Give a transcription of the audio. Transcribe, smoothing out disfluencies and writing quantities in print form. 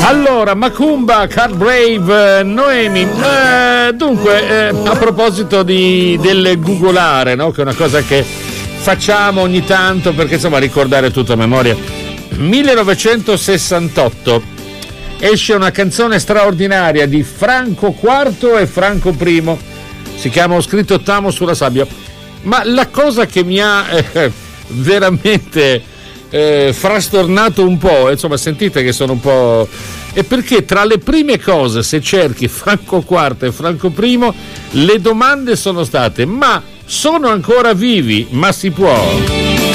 Allora, Macumba, Cat Brave, Noemi. Dunque, a proposito del googolare, no? Che è una cosa che facciamo ogni tanto perché insomma ricordare tutto a memoria. 1968 esce una canzone straordinaria di Franco IV e Franco I. Si chiama Ho scritto Tamo sulla sabbia. Ma la cosa che mi ha veramente frastornato un po', insomma, sentite che sono un po'. È perché tra le prime cose, se cerchi Franco IV e Franco I, le domande sono state: ma sono ancora vivi? Ma si può?